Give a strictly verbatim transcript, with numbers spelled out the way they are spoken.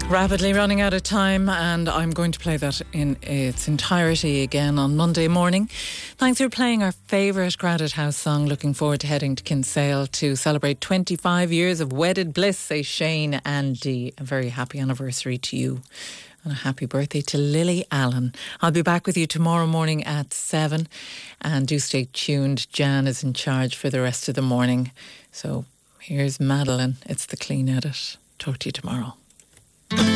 Rapidly running out of time, and I'm going to play that in its entirety again on Monday morning. Thanks for playing our favourite Granite House song. Looking forward to heading to Kinsale to celebrate twenty-five years of wedded bliss, say Shane and Dee. A very happy anniversary to you. And a happy birthday to Lily Allen. I'll be back with you tomorrow morning at seven. And do stay tuned. Jan is in charge for the rest of the morning. So here's Madeline. It's the clean edit. Talk to you tomorrow.